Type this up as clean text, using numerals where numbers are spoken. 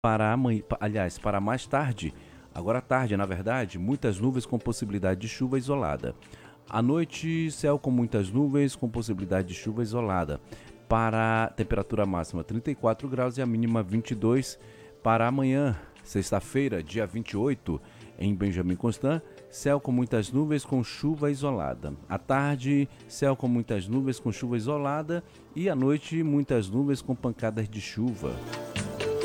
para amanhã, aliás, para mais tarde, agora à tarde, na verdade, muitas nuvens com possibilidade de chuva isolada. À noite, céu com muitas nuvens com possibilidade de chuva isolada. Para a temperatura máxima 34 graus e a mínima 22. Para amanhã, sexta-feira, dia 28, em Benjamin Constant, céu com muitas nuvens com chuva isolada. À tarde, céu com muitas nuvens com chuva isolada e à noite, muitas nuvens com pancadas de chuva.